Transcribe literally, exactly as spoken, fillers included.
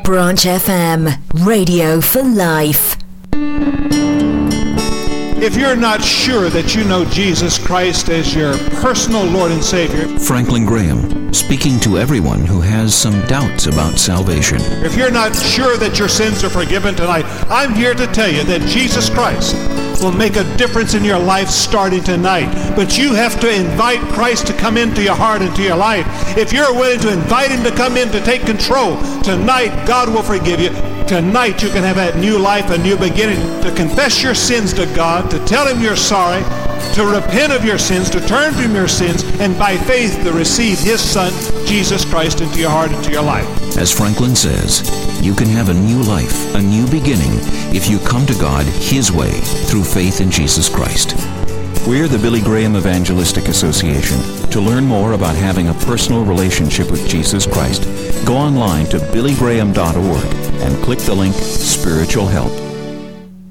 Branch F M, radio for life. If you're not sure that you know Jesus Christ as your personal Lord and Savior, Franklin Graham, speaking to everyone who has some doubts about salvation. If you're not sure that your sins are forgiven tonight, I'm here to tell you that Jesus Christ will make a difference in your life starting tonight. But you have to invite Christ to come into your heart and to your life. If you're willing to invite Him to come in to take control, tonight God will forgive you. Tonight you can have that new life, a new beginning, to confess your sins to God, to tell Him you're sorry, to repent of your sins, to turn from your sins, and by faith to receive His Son, Jesus Christ, into your heart and to your life. As Franklin says, you can have a new life, a new beginning, if you come to God His way through faith in Jesus Christ. We're the Billy Graham Evangelistic Association. To learn more about having a personal relationship with Jesus Christ, go online to billy graham dot org and click the link Spiritual Help.